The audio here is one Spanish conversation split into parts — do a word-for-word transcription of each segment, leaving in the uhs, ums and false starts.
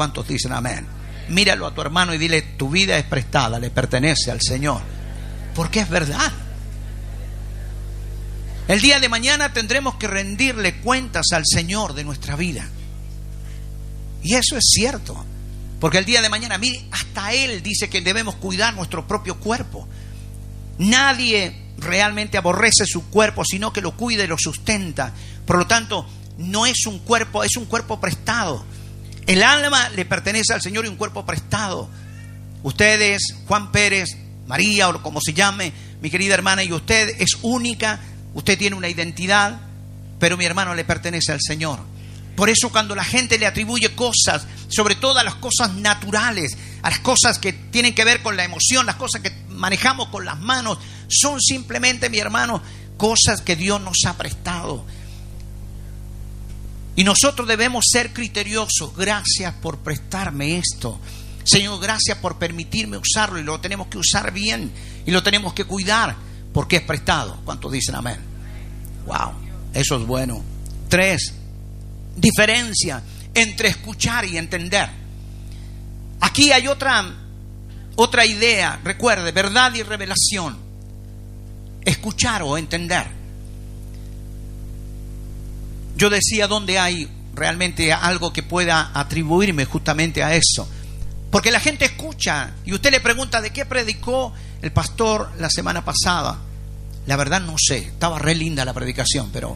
¿Cuántos dicen amén? Míralo a tu hermano y dile: tu vida es prestada, le pertenece al Señor. Porque es verdad. El día de mañana tendremos que rendirle cuentas al Señor de nuestra vida. Y eso es cierto. Porque el día de mañana, mire, hasta Él dice que debemos cuidar nuestro propio cuerpo. Nadie realmente aborrece su cuerpo, sino que lo cuida y lo sustenta. Por lo tanto, no es un cuerpo, es un cuerpo prestado. El alma le pertenece al Señor y un cuerpo prestado. Ustedes, Juan Pérez, María o como se llame, mi querida hermana, y usted es única, usted tiene una identidad, pero mi hermano le pertenece al Señor. Por eso cuando la gente le atribuye cosas, sobre todo a las cosas naturales, a las cosas que tienen que ver con la emoción, las cosas que manejamos con las manos, son simplemente, mi hermano, cosas que Dios nos ha prestado. Y nosotros debemos ser criteriosos. Gracias por prestarme esto. Señor, gracias por permitirme usarlo, y lo tenemos que usar bien y lo tenemos que cuidar porque es prestado. ¿Cuántos dicen amén? Wow, eso es bueno. Tres, diferencia entre escuchar y entender. Aquí hay otra otra idea. Recuerde, verdad y revelación. Escuchar o entender. Yo decía, ¿dónde hay realmente algo que pueda atribuirme justamente a eso? Porque la gente escucha y usted le pregunta: ¿de qué predicó el pastor la semana pasada? La verdad no sé, estaba re linda la predicación, pero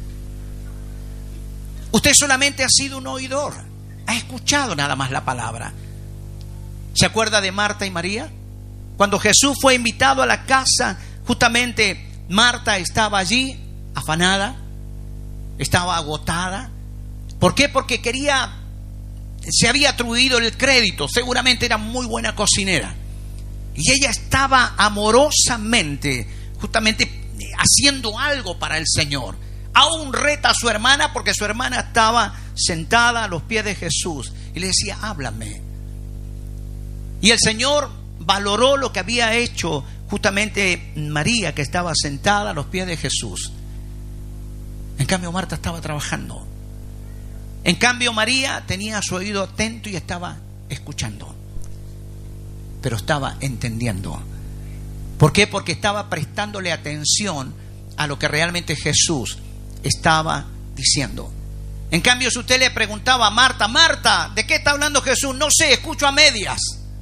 usted solamente ha sido un oidor, ha escuchado nada más la palabra. ¿Se acuerda de Marta y María? Cuando Jesús fue invitado a la casa, justamente Marta estaba allí afanada, estaba agotada. ¿Por qué? Porque quería, se había atribuido el crédito, seguramente era muy buena cocinera, y ella estaba amorosamente justamente haciendo algo para el Señor. Aún reta a su hermana, porque su hermana estaba sentada a los pies de Jesús y le decía: háblame. Y el Señor valoró lo que había hecho justamente María, que estaba sentada a los pies de Jesús. En cambio, Marta estaba trabajando. En cambio, María tenía su oído atento y estaba escuchando, pero estaba entendiendo. ¿Por qué? Porque estaba prestándole atención a lo que realmente Jesús estaba diciendo. En cambio, si usted le preguntaba a Marta: Marta, ¿de qué está hablando Jesús? No sé, escucho a medias.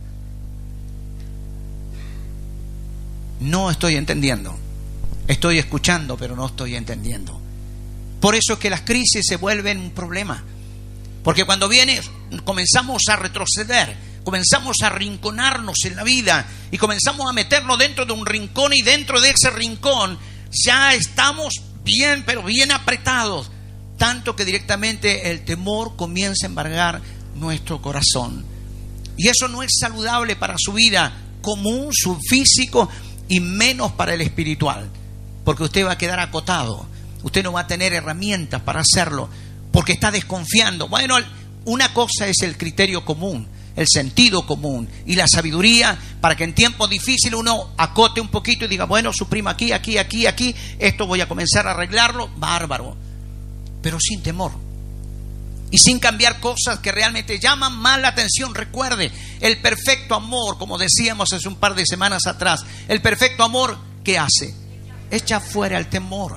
No estoy entendiendo. Estoy escuchando, pero no estoy entendiendo. Por eso es que las crisis se vuelven un problema. Porque cuando viene, comenzamos a retroceder, comenzamos a arrinconarnos en la vida y comenzamos a meternos dentro de un rincón, y dentro de ese rincón ya estamos bien, pero bien apretados. Tanto que directamente el temor comienza a embargar nuestro corazón. Y eso no es saludable para su vida común, su físico, y menos para el espiritual. Porque usted va a quedar acotado. Usted no va a tener herramientas para hacerlo, porque está desconfiando. Bueno, una cosa es el criterio común, el sentido común y la sabiduría, para que en tiempos difíciles uno acote un poquito y diga: bueno, suprimo aquí, aquí, aquí, aquí, esto voy a comenzar a arreglarlo, bárbaro. Pero sin temor y sin cambiar cosas que realmente llaman más la atención. Recuerde, el perfecto amor, como decíamos hace un par de semanas atrás, el perfecto amor, ¿qué hace? Echa fuera el temor.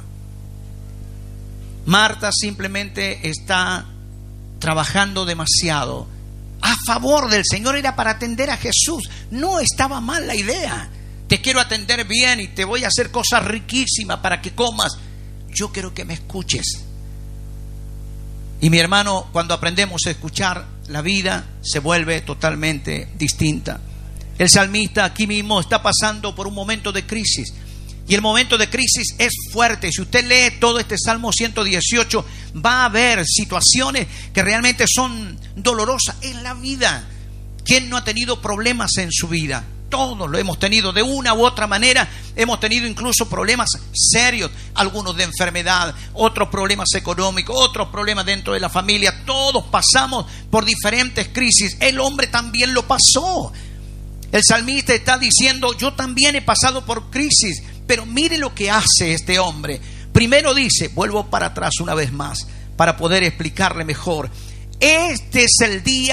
Marta simplemente está trabajando demasiado a favor del Señor. Era para atender a Jesús. No estaba mal la idea. Te quiero atender bien y te voy a hacer cosas riquísimas para que comas. Yo quiero que me escuches. Y mi hermano, cuando aprendemos a escuchar, la vida se vuelve totalmente distinta. El salmista aquí mismo está pasando por un momento de crisis. Y el momento de crisis es fuerte. Si usted lee todo este Salmo ciento dieciocho, va a ver situaciones que realmente son dolorosas en la vida. ¿Quién no ha tenido problemas en su vida? Todos lo hemos tenido de una u otra manera. Hemos tenido incluso problemas serios, algunos de enfermedad, otros problemas económicos, otros problemas dentro de la familia. Todos pasamos por diferentes crisis. El hombre también lo pasó. El salmista está diciendo: yo también he pasado por crisis. Pero mire lo que hace este hombre. Primero dice, vuelvo para atrás una vez más para poder explicarle mejor: este es el día